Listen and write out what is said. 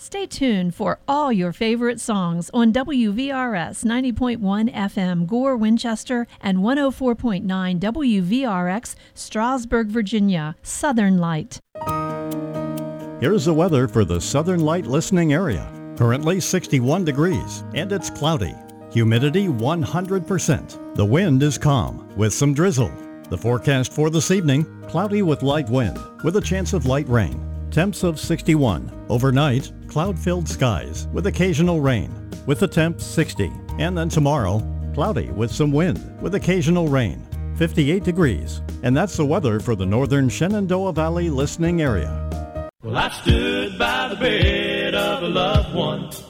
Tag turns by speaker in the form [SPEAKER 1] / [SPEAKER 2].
[SPEAKER 1] Stay tuned for all your favorite songs on WVRS 90.1 FM Gore, Winchester, and 104.9 WVRX Strasburg, Virginia. Southern Light.
[SPEAKER 2] Here's the weather for the Southern Light listening area. Currently 61 degrees, and it's cloudy. Humidity 100%. The wind is calm with some drizzle. The forecast for this evening, cloudy with light wind with a chance of light rain. Temps of 61. Overnight, cloud-filled skies with occasional rain with the temp 60. And then tomorrow, cloudy with some wind with occasional rain. 58 degrees. And that's the weather for the northern Shenandoah Valley listening area.
[SPEAKER 3] Well, I stood by the bed of a loved one